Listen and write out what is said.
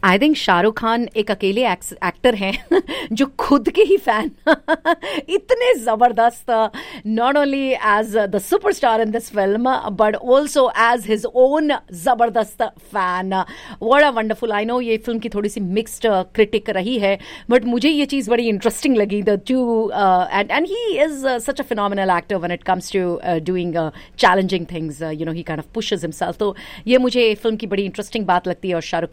I think Shahrukh Khan एक अकेले actor हैं जो खुद के ही फैन इतने जबरदस्त, not only as the superstar in this film but also as his own जबरदस्त fan. What a wonderful. I know ये फिल्म की थोड़ी सी मिक्स्ड क्रिटिक रही है, बट मुझे ये चीज़ बड़ी इंटरेस्टिंग लगी. The two and he is such a phenomenal actor when it comes to doing challenging things. You know, he kind of pushes himself. तो ये मुझे फिल्म की बड़ी इंटरेस्टिंग बात लगती है. और शाहरुख